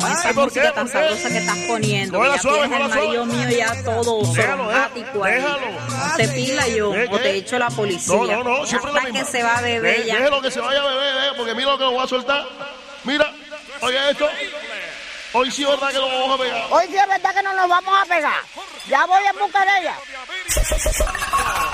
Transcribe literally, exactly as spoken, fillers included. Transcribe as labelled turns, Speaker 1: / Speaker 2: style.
Speaker 1: Con esa
Speaker 2: Ay, ¿por
Speaker 1: música
Speaker 2: qué?
Speaker 1: tan
Speaker 2: ¿Por qué?
Speaker 1: sabrosa que estás poniendo.
Speaker 2: Cógela
Speaker 1: Ya
Speaker 2: suave,
Speaker 1: tienes el
Speaker 2: cógela suave.
Speaker 1: marido mío ya todo
Speaker 2: Déjalo,
Speaker 1: somático ahí.
Speaker 2: déjalo.
Speaker 1: Te pila yo
Speaker 2: ¿Qué,
Speaker 1: o
Speaker 2: qué?
Speaker 1: te echo la policía.
Speaker 2: No, no, no, siempre la
Speaker 1: Hasta
Speaker 2: misma.
Speaker 1: que se va a beber
Speaker 2: De-
Speaker 1: ya.
Speaker 2: Déjelo que se vaya a beber, eh, porque mira lo que lo voy a soltar. Mira, oye esto. Hoy sí es verdad que lo vamos a pegar.
Speaker 3: Hoy sí es verdad que no nos vamos a pegar. Ya voy en busca de ella.